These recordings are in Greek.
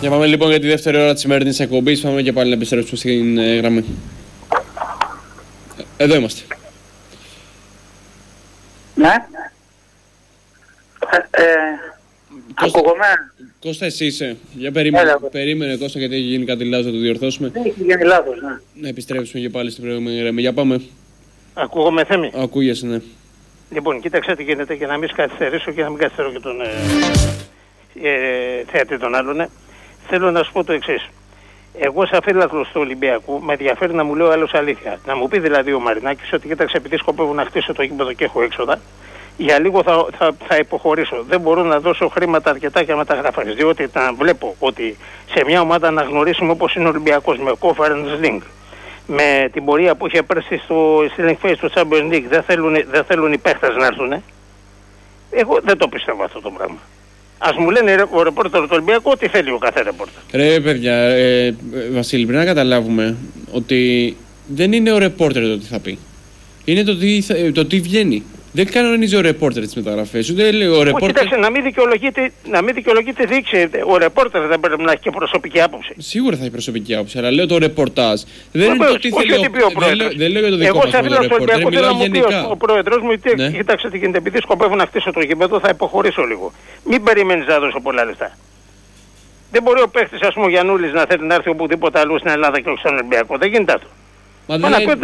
Για πάμε λοιπόν για τη δεύτερη ώρα της σημερινής εκπομπής. Πάμε και πάλι να επιστρέψουμε στην γραμμή. Εδώ είμαστε. Ναι. Ακούγομαι. Κώστα, εσύ είσαι. Για περίμενε Κώστα, γιατί έχει γίνει κάτι λάθος, θα το διορθώσουμε. Δεν έχει γίνει λάθος, ναι. Να επιστρέψουμε και πάλι στην προηγούμενη γραμμή. Για πάμε. Ακούγομαι, Θέμη. Ακούγεσαι, ναι. Λοιπόν, κοίταξε τι γίνεται, και να μην καθυστερήσω και να μην καθυστερώ και τον θέατη τον άλλον. Θέλω να σου πω το εξής. Εγώ, σαν φίλαθλος του Ολυμπιακού, με ενδιαφέρει να μου λέει ο άλλος αλήθεια. Να μου πει δηλαδή ο Μαρινάκης ότι κοίταξε, επειδή σκοπεύω να χτίσω το γήπεδο και έχω έξοδα, για λίγο θα υποχωρήσω. Δεν μπορώ να δώσω χρήματα αρκετά για μεταγραφές. Διότι να βλέπω ότι σε μια ομάδα αναγνωρίσιμη όπως είναι ο Ολυμπιακός, με Conference League, με την πορεία που είχε πέρσι στο Link Phase του Champions League, δεν θέλουν οι παίχτες να έρθουν. Εγώ δεν το πιστεύω αυτό το πράγμα. Ας μου λένε ο ρεπόρτερ του Ολυμπιακού ό,τι θέλει ο κάθε ρεπόρτερ. Ρε παιδιά, Βασίλη, πρέπει να καταλάβουμε ότι δεν είναι ο ρεπόρτερ το τι θα πει. Είναι το τι βγαίνει. Δεν κανονίζει ο ρεπόρτερ τις μεταγραφές. Ούτε λέει ο ρεπόρτερ. Κοίταξε, να μην δικαιολογείται δείξει. Ο ρεπόρτερ δεν πρέπει να έχει και προσωπική άποψη. Σίγουρα θα έχει προσωπική άποψη, αλλά λέω το ρεπορτάζ. Δεν είναι το τι θέλει δεν λέω για το δικό μας ρεπόρτερ, μιλάω γενικά. Ο πρόεδρος μου, κοίταξε τι γίνεται, επειδή σκοπεύω να χτίσω το γήπεδο, θα υποχωρήσω λίγο. Μην περιμένεις να δώσω πολλά λεφτά. Δεν μπορεί ο παίχτης, ας πούμε, ο Γιαννούλης να θέλει να έρθει οπουδήποτε αλλού στην Ελλάδα και όχι στον Ολυμπιακό. Δεν γίνεται αυτό. Μα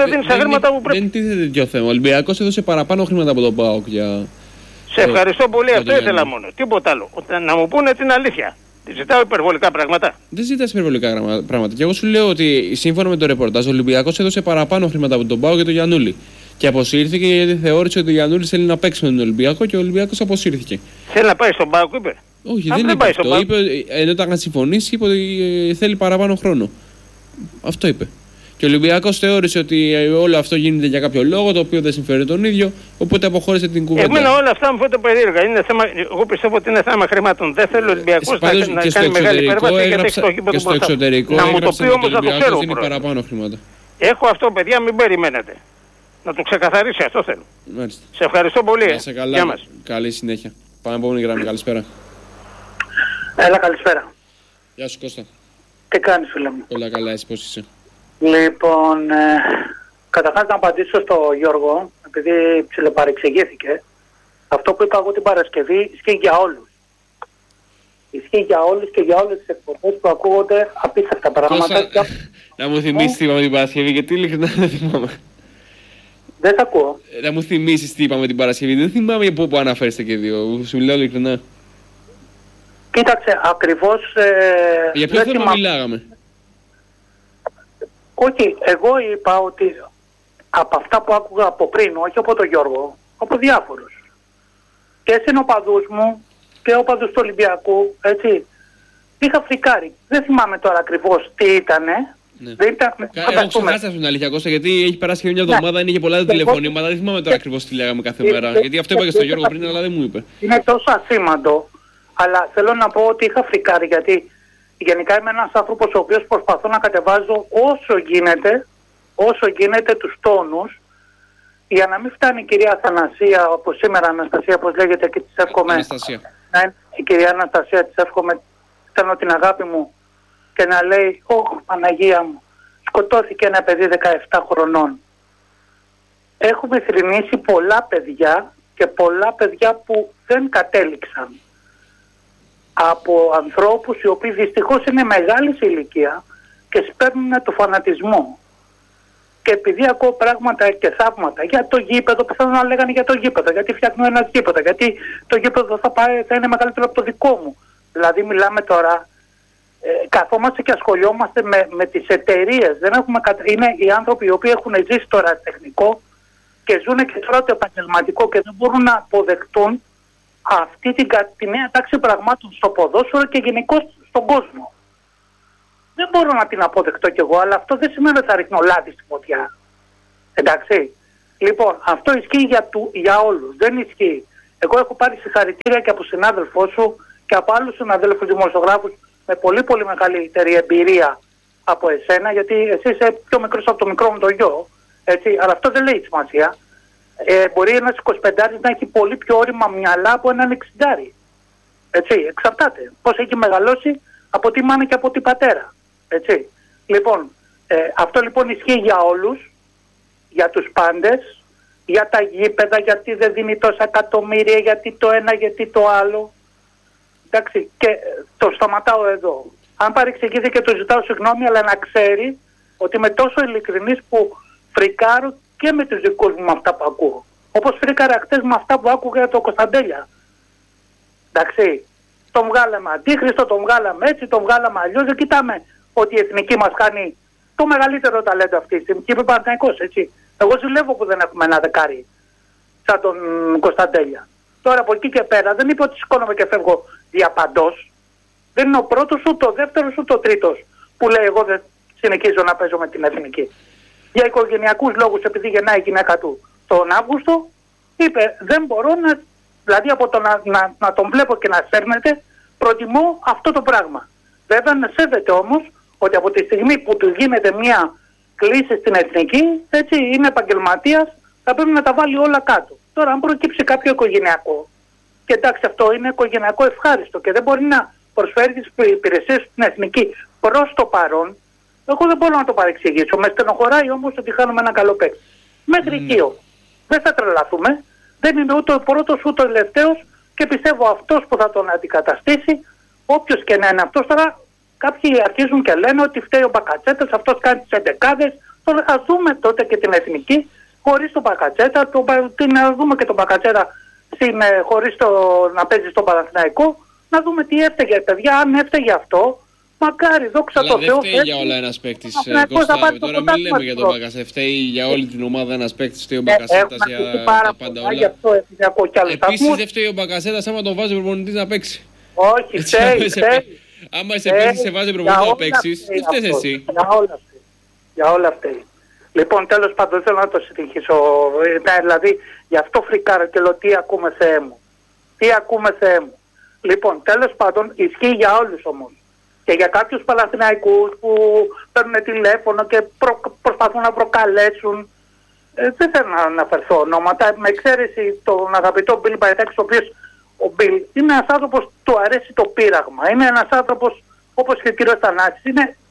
δεν τίθεται τέτοιο θέμα. Ο Ολυμπιακός έδωσε παραπάνω χρήματα από τον ΠΑΟΚ για. Σε ευχαριστώ πολύ, αυτό ήθελα μόνο. Τίποτα άλλο. Να μου πούνε την αλήθεια. Ζητάω υπερβολικά πράγματα. Δεν ζητάς υπερβολικά πράγματα. Και εγώ σου λέω ότι σύμφωνα με το ρεπορτάζ, ο Ολυμπιακός έδωσε παραπάνω χρήματα από τον ΠΑΟΚ και τον Γιαννούλη. Και αποσύρθηκε γιατί θεώρησε ότι ο Γιαννούλης θέλει να παίξει με τον Ολυμπιακό και ο Ολυμπιακός αποσύρθηκε. Θέλει να πάει στον ΠΑΟΚ, είπε. Όχι, δεν είπε αυτό. Ενώ ήταν συμφωνήσει, είπε ότι θέλει παραπάνω χρόνο. Αυτό είπε. Και ο Ολυμπιακός θεώρησε ότι όλο αυτό γίνεται για κάποιο λόγο, το οποίο δεν συμφέρει τον ίδιο, οπότε αποχώρησε την κουβέντα. Εμένα όλα αυτά μου φαίνονται περίεργα. Εγώ πιστεύω ότι είναι θέμα χρημάτων. Δεν θέλω ο Ολυμπιακός να κάνει μεγάλη υπέρβαση γιατί έχει το γήπεδο του εξωτερικό. Να μου το πει όμως να το ξέρω. Είναι παραπάνω χρήματα. Έχω αυτό, παιδιά, μην περιμένετε. Να το ξεκαθαρίσει, αυτό θέλω. Μάλιστα. Σε ευχαριστώ πολύ. Γεια μας. Καλή συνέχεια. Πάμε επόμενη γραμμή. Καλησπέρα. Έλα, καλησπέρα. Γεια σου, Κώστα. Τι κάνεις, φίλε μου? Όλα καλά, εσύ πώς είσαι? Λοιπόν, καταρχάς να απαντήσω στο Γιώργο, επειδή ψιλοπαρεξηγήθηκε. Αυτό που είπα εγώ την Παρασκευή ισχύει για όλους. Ισχύει για όλους και για όλες τις εκπομπές που ακούγονται απίστευτα πράγματα. Να μου θυμίσεις τι είπαμε την Παρασκευή, γιατί ειλικρινά δεν θυμάμαι. Δεν θα ακούω. Να μου θυμίσεις τι είπαμε την Παρασκευή, δεν θυμάμαι για πού αναφέρεστε και δύο. Σου μιλάω ειλικρινά. Κοίταξε, ακριβώς. Για ποιο θέμα μιλάγαμε? Όχι, εγώ είπα ότι από αυτά που άκουγα από πριν, όχι από τον Γιώργο, από διάφορους. Και συνοπαδούς μου και οπαδούς του Ολυμπιακού, έτσι, είχα φρικάρει. Δεν θυμάμαι τώρα ακριβώς τι ήτανε. Ναι. Εγώ ξεχάσα την αλήθεια, Κώστα, γιατί έχει περάσει και μια εβδομάδα, είναι και πολλά τα τηλεφωνήματα. Δεν θυμάμαι τώρα ακριβώς τι λέγαμε κάθε μέρα. Γιατί αυτό είπα και στον Γιώργο πριν, αλλά δεν μου είπε. Είναι τόσο ασήμαντο, αλλά θέλω να πω ότι είχα φρικάρει, γιατί γενικά είμαι ένας άνθρωπος ο οποίος προσπαθώ να κατεβάζω όσο γίνεται τους τόνους, για να μην φτάνει η κυρία Αθανασία, όπως σήμερα Αναστασία, όπως λέγεται, και της εύχομαι. Αναστασία. Η κυρία Αναστασία, της εύχομαι, στέλνω την αγάπη μου και να λέει, Παναγία μου, σκοτώθηκε ένα παιδί 17 χρονών. Έχουμε θρηνήσει πολλά παιδιά και πολλά παιδιά που δεν κατέληξαν. Από ανθρώπους οι οποίοι δυστυχώς είναι μεγάλη σε ηλικία και σπέρνουν το φανατισμό. Και επειδή ακούω πράγματα και θαύματα για το γήπεδο, που θέλω να λέγανε για το γήπεδο, γιατί φτιάχνω ένα γήπεδο, γιατί το γήπεδο θα είναι μεγαλύτερο από το δικό μου. Δηλαδή μιλάμε τώρα, καθόμαστε και ασχολιόμαστε με τις εταιρείες. Είναι οι άνθρωποι οι οποίοι έχουν ζήσει το ερασιτεχνικό και ζουν και τώρα το επαγγελματικό και δεν μπορούν να αποδεχτούν αυτή τη νέα τάξη πραγμάτων στο ποδόσφαιρο και γενικώς στον κόσμο. Δεν μπορώ να την αποδεχτώ κι εγώ, αλλά αυτό δεν σημαίνει ότι θα ρίχνω λάδι στη φωτιά. Εντάξει. Λοιπόν, αυτό ισχύει για όλους. Δεν ισχύει. Εγώ έχω πάρει συγχαρητήρια και από συνάδελφό σου και από άλλους συναδέλφους δημοσιογράφους με πολύ πολύ μεγαλύτερη εμπειρία από εσένα, γιατί εσύ είσαι πιο μικρός από το μικρό μου το γιο. Έτσι, αλλά αυτό δεν λέει σημασία. Μπορεί ένας 25άρης να έχει πολύ πιο όρημα μυαλά από έναν 60άρη. Έτσι, εξαρτάται. Πώς έχει μεγαλώσει, από τη μάνα και από τη πατέρα. Έτσι. Λοιπόν, αυτό λοιπόν ισχύει για όλους, για τους πάντες, για τα γήπεδα, γιατί δεν δίνει τόσα εκατομμύρια, γιατί το ένα, γιατί το άλλο. Εντάξει, και το σταματάω εδώ. Αν παρεξηγήθηκε το ζητάω συγγνώμη, αλλά να ξέρει ότι είμαι τόσο ειλικρινής που φρικάρω και με τους δικούς μου με αυτά που ακούω. Όπως φρίκαρα χτες με αυτά που άκουγα για το Κωνσταντέλια. Εντάξει, τον βγάλαμε αντίχριστο, τον βγάλαμε έτσι, τον βγάλαμε αλλιώς. Δεν κοιτάμε ότι η εθνική μας κάνει το μεγαλύτερο ταλέντο αυτή τη στιγμή. Και είπε Παναθηναϊκός, έτσι. Εγώ ζηλεύω που δεν έχουμε ένα δεκάρι σαν τον Κωνσταντέλια. Τώρα από εκεί και πέρα δεν είπε ότι σηκώνομαι και φεύγω διαπαντός. Δεν είναι ο πρώτος, ούτε ο δεύτερος, ούτε ο τρίτος που λέει εγώ δεν συνεχίζω να παίζω με την εθνική. Για οικογενειακούς λόγους, επειδή γεννάει η γυναίκα του τον Αύγουστο, είπε δεν μπορώ να, δηλαδή από το να τον βλέπω και να σέρνεται, προτιμώ αυτό το πράγμα. Βέβαια να σέβεται όμως ότι από τη στιγμή που του γίνεται μια κλίση στην εθνική, έτσι είναι επαγγελματίας, θα πρέπει να τα βάλει όλα κάτω. Τώρα αν προκύψει κάποιο οικογενειακό, και εντάξει αυτό είναι οικογενειακό ευχάριστο και δεν μπορεί να προσφέρει τις υπηρεσίες στην εθνική προς το παρόν, εγώ δεν μπορώ να το παρεξηγήσω. Με στενοχωράει όμως ότι χάνουμε ένα καλό παίκτη. Μέχρι εκεί δεν θα τρελαθούμε. Δεν είναι ούτε ο πρώτος ούτε ο τελευταίος και πιστεύω αυτός που θα τον αντικαταστήσει, όποιος και να είναι αυτός. Τώρα κάποιοι αρχίζουν και λένε ότι φταίει ο Μπακατσέτας, αυτός κάνει τις 11. Τώρα ας δούμε τότε και την εθνική χωρίς τον Μπακατσέτα, να δούμε και τον Μπακατσέτα χωρίς να παίζει στον Παναθηναϊκό, να δούμε τι έφταιγε παιδιά, αν έφταιγε αυτό. Μακάρι, δόξα τω Θεώ. Δεν φταίει για όλα ένας παίκτης, Κώστα. Τώρα μην λέμε για τον Μπακασέτα. Φταίει για όλη την ομάδα ένας παίκτης, φταίει ο Μπακασέτας για τα πάντα όλα. Επίσης δεν φταίει ο Μπακασέτας άμα τον βάζει ο προπονητής να παίξει. Όχι, φταίει. Άμα σε παίξει, σε βάζει προπονητής να παίξεις, δεν φταίεις εσύ. Για όλα φταίει. Λοιπόν, τέλος πάντων θέλω να το συνεχίσω. Δηλαδή, γι' αυτό φρικάρω και λέω τι ακούμε Θεέ μου. Τι ακούμε Θεέ μου. Λοιπόν, τέλος πάντων, ισχύει για όλους όμως. Και για κάποιους Παναθηναϊκούς που παίρνουν τηλέφωνο και προσπαθούν να προκαλέσουν. Δεν θέλω να αναφερθώ ονόματα. Με εξαίρεση τον αγαπητό Μπιλ Μπαϊτάκη, ο οποίος ο Μπιλ είναι ένας άνθρωπος του αρέσει το πείραγμα. Είναι ένας άνθρωπος όπως και ο κύριος Θανάσης.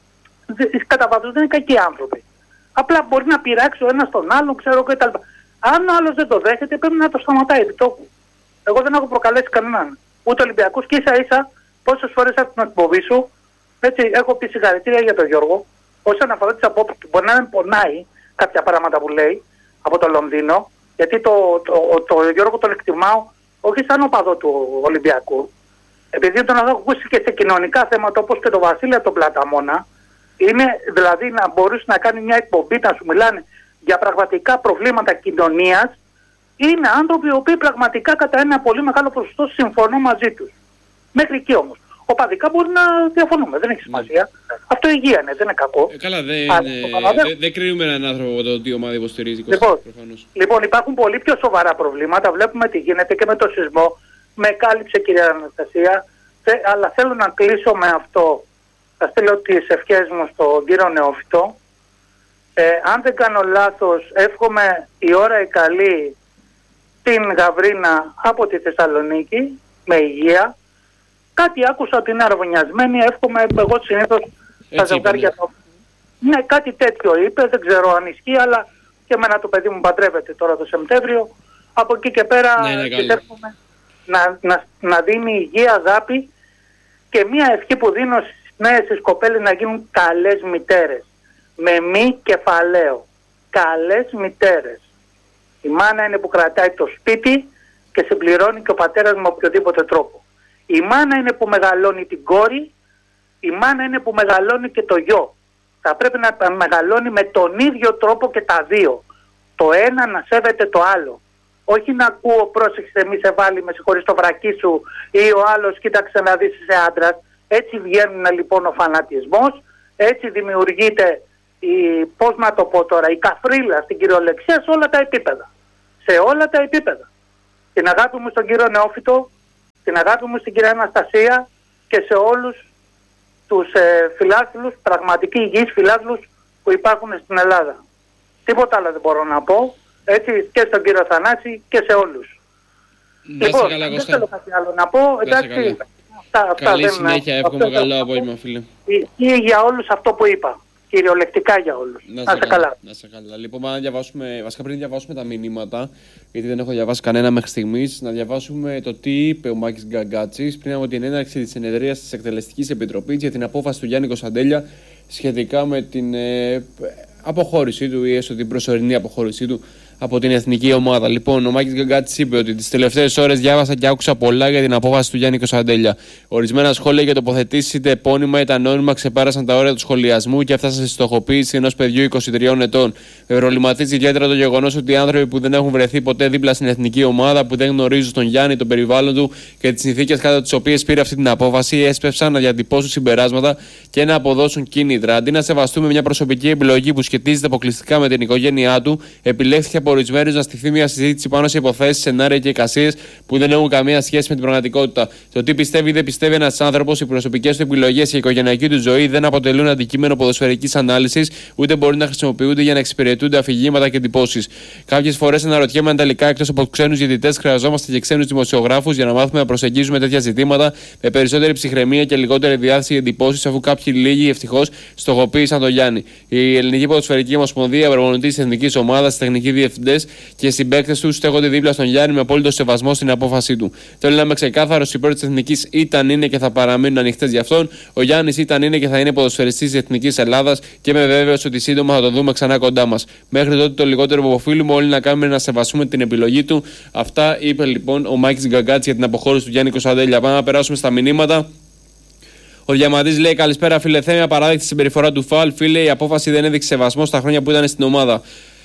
Κατά βάθος δεν είναι κακοί άνθρωποι. Απλά μπορεί να πειράξει ο ένας τον άλλον, ξέρω κτλ. Αν ο άλλος δεν το δέχεται, πρέπει να το σταματάει επί τόπου. Εγώ δεν έχω προκαλέσει κανέναν. Ούτε Ολυμπιακούς και ίσα-ίσα πόσες φορές από την εκπομπή σου. Έτσι, έχω πει συγχαρητήρια για τον Γιώργο. Όσον αφορά τις απόψεις του, μπορεί να με πονάει κάποια πράγματα που λέει από το Λονδίνο, γιατί το Γιώργο τον εκτιμάω όχι σαν οπαδό του Ολυμπιακού. Επειδή τον έχω ακούσει και σε κοινωνικά θέματα όπως και τον Βασίλεια τον Πλαταμόνα, είναι δηλαδή να μπορούσε να κάνει μια εκπομπή να σου μιλάνε για πραγματικά προβλήματα κοινωνίας. Είναι άνθρωποι οι οποίοι πραγματικά κατά ένα πολύ μεγάλο ποσοστό συμφωνώ μαζί τους. Μέχρι εκεί όμως. Οπαδικά μπορεί να διαφωνούμε, δεν έχει σημασία. Αυτό υγεία είναι, δεν είναι κακό. Καλά, δεν κρίνουμε έναν άνθρωπο από το τι ομάδα υποστηρίζει. Λοιπόν, υπάρχουν πολύ πιο σοβαρά προβλήματα. Βλέπουμε τι γίνεται και με το σεισμό. Με κάλυψε κυρία Αναστασία. Αλλά θέλω να κλείσω με αυτό. Θα στείλω τις ευχές μου στον κύριο Νεόφυτο. Αν δεν κάνω λάθος, εύχομαι η ώρα η καλή την Γαβρίνα από τη Θεσσαλονίκη με υγεία. Κάτι άκουσα ότι είναι αραβωνιασμένη, εύχομαι εγώ συνήθως τα ζευγάρια. Ναι, κάτι τέτοιο είπε, δεν ξέρω αν ισχύει, αλλά και εμένα το παιδί μου παντρεύεται τώρα το Σεπτέμβριο. Από εκεί και πέρα εύχομαι να δίνει υγεία, αγάπη και μια ευχή που δίνω στις νέες κοπέλες να γίνουν καλές μητέρες. Με μη κεφαλαίο. Καλές μητέρες. Η μάνα είναι που κρατάει το σπίτι και συμπληρώνει και ο πατέρας με οποιοδήποτε τρόπο. Η μάνα είναι που μεγαλώνει την κόρη, η μάνα είναι που μεγαλώνει και το γιο. Θα πρέπει να τα μεγαλώνει με τον ίδιο τρόπο και τα δύο. Το ένα να σέβεται το άλλο. Όχι να ακούω πρόσεξε μη σε βάλει, με συγχωρείς το βρακί σου ή ο άλλος κοίταξε να δεις είσαι άντρας. Έτσι βγαίνουν λοιπόν ο φανατισμός, έτσι δημιουργείται πώς να το πω τώρα, η καφρίλα στην κυριολεξία σε όλα τα επίπεδα. Σε όλα τα επίπεδα. Την αγάπη μου στον κύριο Νεόφυτο, την αγάπη μου στην κυρία Αναστασία και σε όλους τους φιλάθλους, πραγματικοί υγιείς φιλάθλους που υπάρχουν στην Ελλάδα. Τίποτα άλλο δεν μπορώ να πω, έτσι και στον κύριο Θανάση και σε όλους. Λοιπόν, δεν θέλω κάτι άλλο να πω, εντάξει. Καλή συνέχεια, εύχομαι καλό απόγευμα, φίλε. Ή για όλους αυτό που είπα. Κυριολεκτικά για όλους. Να είστε καλά. Να είστε καλά. Λοιπόν, να διαβάσουμε, βασικά πριν διαβάσουμε τα μηνύματα, γιατί δεν έχω διαβάσει κανένα μέχρι στιγμής, να διαβάσουμε το τι είπε ο Μάκης Γκαγκάτσης πριν από την έναρξη της συνεδρίας της Εκτελεστικής Επιτροπής για την απόφαση του Γιάννη Κωνσταντέλια σχετικά με την αποχώρησή του ή έστω την προσωρινή αποχώρησή του από την εθνική ομάδα. Λοιπόν, ο Μάκης Γκαγκάτσης είπε ότι τις τελευταίες ώρες διάβασα και άκουσα πολλά για την απόφαση του Γιάννη Κωνσταντέλια. Ορισμένα σχόλια και τοποθετήσεις, είτε επώνυμα είτε ανώνυμα, ξεπέρασαν τα όρια του σχολιασμού και έφτασαν στη στοχοποίηση ενός παιδιού 23 ετών. Με προβληματίζει ιδιαίτερα το γεγονός ότι οι άνθρωποι που δεν έχουν βρεθεί ποτέ δίπλα στην εθνική ομάδα, που δεν γνωρίζουν τον Γιάννη, τον περιβάλλον του και τις συνθήκες κάτω τις οποίες πήρε αυτή την απόφαση, έσπευσαν να διατυπώσουν συμπεράσματα και να αποδώσουν κίνητρα. Αντί να σεβαστούμε μια προσωπική επιλογή που σχετίζεται αποκλειστικά με την οικογένειά του, επιλέχθηκε από ορισμένους να στηθεί μια συζήτηση πάνω σε υποθέσεις, σενάρια και εικασίες που δεν έχουν καμία σχέση με την πραγματικότητα. Το τι πιστεύει ή δεν πιστεύει ένας άνθρωπος, οι προσωπικές του επιλογές και η οικογενειακή του ζωή δεν αποτελούν αντικείμενο ποδοσφαιρικής ανάλυσης, ούτε μπορεί να χρησιμοποιούνται για να εξυπηρετούνται αφηγήματα και εντυπώσεις. Κάποιες φορές αναρωτιέμαι αν τελικά εκτός από ξένους διαιτητές χρειαζόμαστε και ξένους δημοσιογράφους για να μάθουμε να προσεγγίζουμε τέτοια ζητήματα με περισσότερη ψυχραιμία και λιγότερη διάθεση εντυπώσεις, αφού κάποιοι λίγοι ευτυχώς στοχοποίησαν τον Γιάννη. Η Ελληνική Ποδοσφαιρική Ομοσπονδία, προπονητής της εθνικής ομάδας, τεχνικοί διευθυντές και συμπαίκτες του στέκονται δίπλα στον Γιάννη με απόλυτο σεβασμό στην απόφασή του. Θέλω να είμαι ξεκάθαρος: οι πόρτες της εθνικής ήταν, είναι και θα παραμείνουν ανοιχτές για αυτόν. Ο Γιάννης ήταν, είναι και θα είναι ποδοσφαιριστής της εθνικής Ελλάδας και είμαι βέβαιος ότι σύντομα θα το δούμε ξανά κοντά μας. Μέχρι τότε το λιγότερο που οφείλουμε όλοι να κάνουμε να σεβαστούμε την επιλογή του. Αυτά είπε λοιπόν ο Μάκης Γκαγκάτσης για την αποχώρηση του Γιάννη Κωνσταντέλια. Πάμε να περάσουμε στα μηνύματα. Ο Διαμαντής λέει: καλησπέρα, φίλε. Θέμη, απαράδεκτη συμπεριφορά του Φαλ. Φίλε, η απόφαση δεν έδειξε σεβασμό στα χρόνια που ήταν στην ομάδα.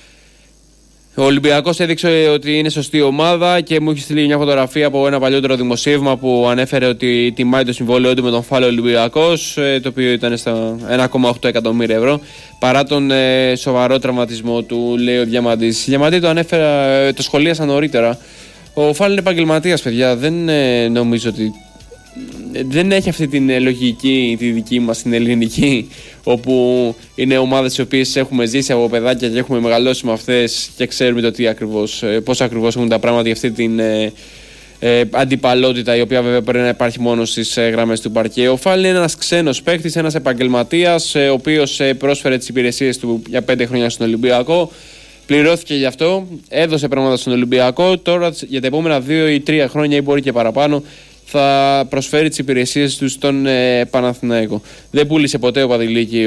Ο Ολυμπιακός έδειξε ότι είναι σωστή ομάδα και μου έχει στείλει μια φωτογραφία από ένα παλιότερο δημοσίευμα που ανέφερε ότι τιμάει το συμβόλαιό του με τον Φάλο Ολυμπιακός, το οποίο ήταν στα 1,8 εκατομμύρια ευρώ, παρά τον σοβαρό τραυματισμό του, λέει ο Διαμαντής. Διαμαντή, το σχολίασα νωρίτερα. Ο Φάλ είναι επαγγελματίας, παιδιά. Δεν νομίζω ότι. Δεν έχει αυτή την λογική τη δική μας την ελληνική, όπου είναι ομάδες οι οποίες έχουμε ζήσει από παιδάκια και έχουμε μεγαλώσει με αυτές και ξέρουμε το πώς ακριβώς έχουν τα πράγματα για αυτή την αντιπαλότητα, η οποία βέβαια πρέπει να υπάρχει μόνο στις γραμμές του παρκέ. Ο Φάλ είναι ένας ξένος παίκτης, ένας επαγγελματίας, ο οποίος πρόσφερε τις υπηρεσίες του για 5 χρόνια στον Ολυμπιακό. Πληρώθηκε γι' αυτό, έδωσε πράγματα στον Ολυμπιακό. Τώρα για τα επόμενα 2 ή 3 χρόνια ή μπορεί και παραπάνω θα προσφέρει τις υπηρεσίες του στον Παναθηναϊκό. Δεν πούλησε ποτέ ο Παδηλίκη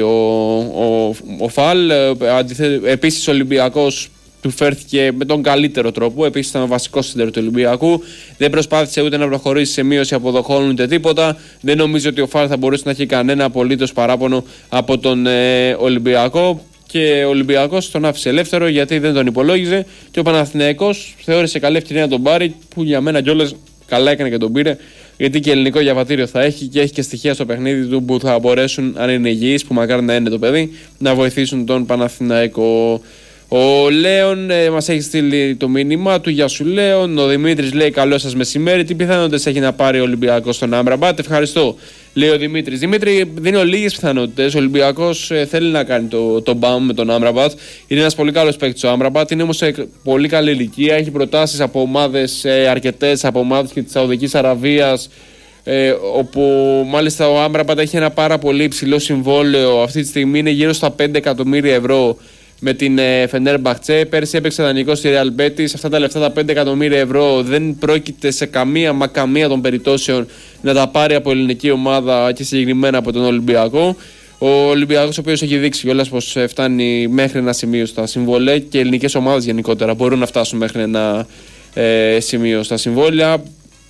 ο Φαλ. Επίσης ο Ολυμπιακός του φέρθηκε με τον καλύτερο τρόπο. Επίσης ήταν ο βασικός σέντερ του Ολυμπιακού. Δεν προσπάθησε ούτε να προχωρήσει σε μείωση αποδοχών ούτε τίποτα. Δεν νομίζω ότι ο Φαλ θα μπορούσε να έχει κανένα απολύτως παράπονο από τον Ολυμπιακό. Και ο Ολυμπιακός τον άφησε ελεύθερο γιατί δεν τον υπολόγιζε. Και ο Παναθηναϊκός θεώρησε καλή ευκαιρία να τον πάρει, που για μένα κιόλας καλά έκανε και τον πήρε, γιατί και ελληνικό διαβατήριο θα έχει και έχει και στοιχεία στο παιχνίδι του που θα μπορέσουν, αν είναι υγιής, που μακάρι να είναι το παιδί, να βοηθήσουν τον Παναθηναϊκό. Ο Λέων μας έχει στείλει το μήνυμα του. Γεια σου, Λέων. Ο Δημήτρης λέει: καλό σας μεσημέρι. Τι πιθανότητες έχει να πάρει ο Ολυμπιακός στον Άμραμπατ? Ευχαριστώ, λέει ο Δημήτρης. Δημήτρη, δίνω λίγες πιθανότητες. Ο Ολυμπιακός θέλει να κάνει το μπαμ με τον Άμραμπατ. Είναι ένας πολύ καλός παίκτης ο Άμραμπατ. Είναι όμως σε πολύ καλή ηλικία. Έχει προτάσεις από ομάδες αρκετές, από ομάδες και της Σαουδικής Αραβίας. Όπου μάλιστα ο Άμραμπατ έχει ένα πάρα πολύ υψηλό συμβόλαιο. Αυτή τη στιγμή είναι γύρω στα 5 εκατομμύρια ευρώ με την Φενέρμπαχτσε. Πέρσι έπαιξε δανεικό στη Real Betis. Αυτά τα λεφτά, τα 5 εκατομμύρια ευρώ, δεν πρόκειται σε καμία των περιπτώσεων να τα πάρει από ελληνική ομάδα και συγκεκριμένα από τον Ολυμπιακό. Ο Ολυμπιακός, ο οποίος έχει δείξει κιόλας πως φτάνει μέχρι ένα σημείο στα συμβόλαια, και ελληνικές ομάδες γενικότερα μπορούν να φτάσουν μέχρι ένα σημείο στα συμβόλαια.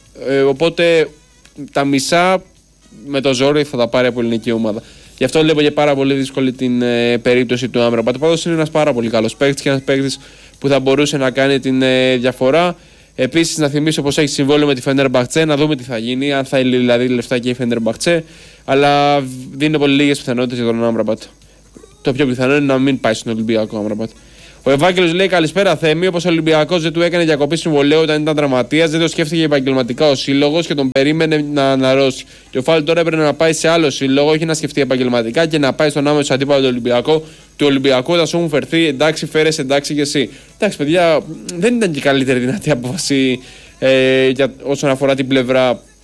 Οπότε τα μισά με το ζόρι θα τα πάρει από ελληνική ομάδα. Γι' αυτό βλέπω και πάρα πολύ δύσκολη την περίπτωση του Άμραμπατ. Πάντως είναι ένας πάρα πολύ καλός παίκτης και ένας παίκτης που θα μπορούσε να κάνει την διαφορά. Επίσης, να θυμίσω πως έχει συμβόλαιο με τη Φενέρμπαχτσε, να δούμε τι θα γίνει, αν θα είναι δηλαδή λεφτά και η Φενέρμπαχτσε. Αλλά δίνει πολύ λίγες πιθανότητες για τον Άμραμπατ. Το πιο πιθανό είναι να μην πάει στον Ολυμπιακό Άμραμπατ. Ο Ευάγγελος λέει: καλησπέρα, Θέμη. Όπως ο Ολυμπιακός δεν του έκανε διακοπή συμβολαίου όταν ήταν τραυματίας, δεν το σκέφτηκε επαγγελματικά ο σύλλογος και τον περίμενε να αναρρώσει. Και ο Φάλ τώρα έπρεπε να πάει σε άλλο σύλλογο, όχι να σκεφτεί επαγγελματικά και να πάει στον άμεσο αντίπαλο του Ολυμπιακού. Θα σου έχουν φερθεί, εντάξει, φέρεσαι, εντάξει και εσύ. Εντάξει, παιδιά, δεν ήταν και η καλύτερη δυνατή απόφαση όσον αφορά την πλευρά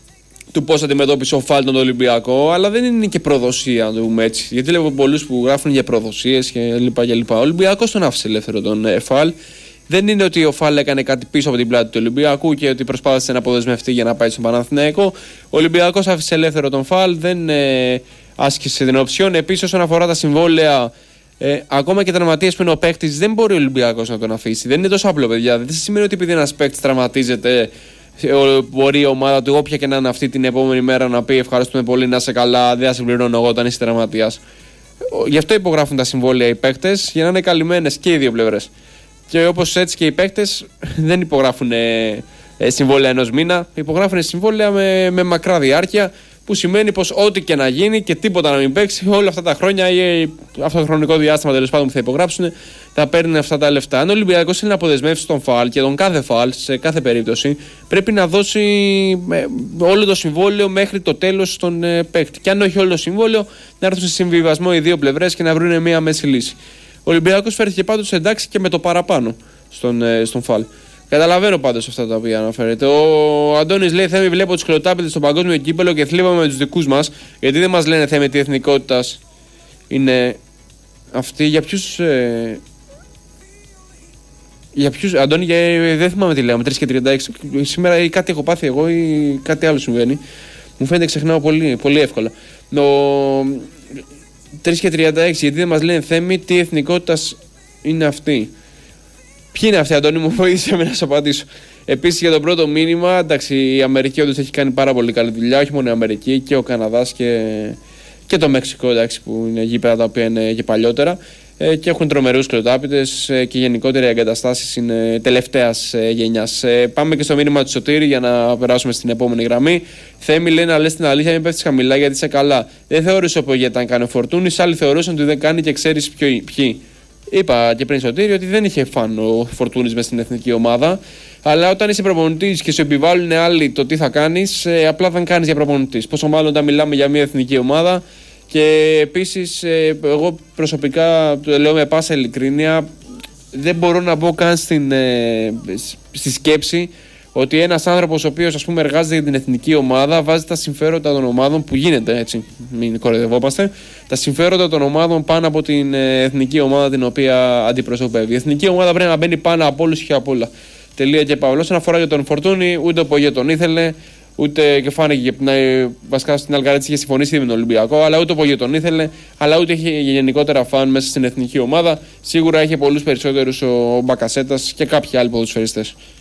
του πώς αντιμετώπισε ο Φαλ τον Ολυμπιακό, αλλά δεν είναι και προδοσία, να το πούμε έτσι. Γιατί βλέπω πολλούς που γράφουν για προδοσίες κλπ. Ο Ολυμπιακός τον άφησε ελεύθερο τον Φαλ. Δεν είναι ότι ο Φαλ έκανε κάτι πίσω από την πλάτη του Ολυμπιακού και ότι προσπάθησε να αποδεσμευτεί για να πάει στον Παναθηναϊκό. Ο Ολυμπιακός άφησε ελεύθερο τον Φαλ, δεν άσκησε την οψιόν. Επίσης, όσον αφορά τα συμβόλαια, ακόμα και τραυματίες που είναι ο παίκτης, δεν μπορεί ο Ολυμπιακός να τον αφήσει. Δεν είναι τόσο απλό, παιδιά. Δεν σημαίνει ότι επειδή ένας παίκτης τραυματίζεται, μπορεί η ομάδα του, όποια και να είναι αυτή, την επόμενη μέρα να πει ευχαριστούμε πολύ, να είσαι καλά, δεν θα σε πληρώνω εγώ όταν είσαι τραυματίας. Γι' αυτό υπογράφουν τα συμβόλαια οι παίκτες, για να είναι καλυμμένες και οι δύο πλευρές. Και όπως έτσι και οι παίκτες δεν υπογράφουν συμβόλαια ενός μήνα, υπογράφουν συμβόλαια με μακρά διάρκεια, που σημαίνει πως ό,τι και να γίνει και τίποτα να μην παίξει, όλα αυτά τα χρόνια ή αυτό το χρονικό διάστημα τέλος πάντων που θα υπογράψουν, θα παίρνουν αυτά τα λεφτά. Αν ο Ολυμπιακός θέλει να αποδεσμεύσει τον Φαλ και τον κάθε Φαλ σε κάθε περίπτωση, πρέπει να δώσει όλο το συμβόλαιο μέχρι το τέλος στον παίκτη. Και αν όχι όλο το συμβόλαιο, να έρθουν σε συμβιβασμό οι δύο πλευρές και να βρουν μια μέση λύση. Ο Ολυμπιακός φέρθηκε πάντως εντάξει και με το παραπάνω στον Φαλ. Καταλαβαίνω πάντως αυτά τα οποία αναφέρεται. Ο Αντώνης λέει: Θέμη, βλέπω τους κλωτάπηδες στο παγκόσμιο κύπελλο και θλίβαμε με τους δικούς μας. Γιατί δεν μας λένε, Θέμη, τι εθνικότητας είναι αυτή. Για ποιους, Αντώνη, δεν θυμάμαι τι λέγαμε, 3 και 36. Σήμερα ή κάτι έχω πάθει εγώ ή κάτι άλλο συμβαίνει. Μου φαίνεται ξεχνάω πολύ, πολύ εύκολα. 3 και 36, γιατί δεν μας λένε, Θέμη, τι εθνικότητας είναι αυτή. Ποιοι είναι αυτοί, Αντώνη, μου βοήθησε να σου απαντήσω. Επίσης για το πρώτο μήνυμα, εντάξει, η Αμερική όντως έχει κάνει πάρα πολύ καλή δουλειά. Όχι μόνο η Αμερική, και ο Καναδάς και το Μεξικό, εντάξει, που είναι γήπεδα τα οποία είναι και παλιότερα. Και έχουν τρομερούς κλωτάπηδες και γενικότερα οι εγκαταστάσεις είναι τελευταίας γενιάς. Πάμε και στο μήνυμα του Σωτήρη για να περάσουμε στην επόμενη γραμμή. Θέμη, λέει, να λες την αλήθεια, μην πέφτεις χαμηλά γιατί είσαι καλά. Δεν θεωρούσε ότι ήταν κάνει ο Φορτούνης, άλλοι θεωρούσαν ότι δεν κάνει και ξέρεις ποιοι. Είπα και πριν, Σωτήρη, ότι δεν είχε φαν ο Φορτούνης μες στην εθνική ομάδα. Αλλά όταν είσαι προπονητής και σου επιβάλλουν άλλοι το τι θα κάνεις, απλά δεν κάνεις για προπονητής. Πόσο μάλλον όταν μιλάμε για μια εθνική ομάδα. Και επίσης, εγώ προσωπικά το λέω με πάσα ειλικρίνεια, δεν μπορώ να μπω καν στη σκέψη ότι ένας άνθρωπος ο οποίος, ας πούμε, εργάζεται για την εθνική ομάδα βάζει τα συμφέροντα των ομάδων, που γίνεται έτσι, μην κοροϊδευόμαστε, τα συμφέροντα των ομάδων πάνω από την εθνική ομάδα την οποία αντιπροσωπεύει. Η εθνική ομάδα πρέπει να μπαίνει πάνω από όλους και από όλα. Τελεία και παύλα. Όσον αφορά για τον Φορτούνη, ούτε ο Πογέ τον ήθελε, ούτε και φάνηκε βασικά στην Αλκαρέτση είχε συμφωνήσει με τον Ολυμπιακό, αλλά ούτε ο Πογέ τον ήθελε, αλλά ούτε είχε γενικότερα φαν μέσα στην εθνική ομάδα. Σίγουρα είχε πολλούς περισσότερους ο Μπακασέτας και κάποιοι άλλοι ποδοσφαιριστές.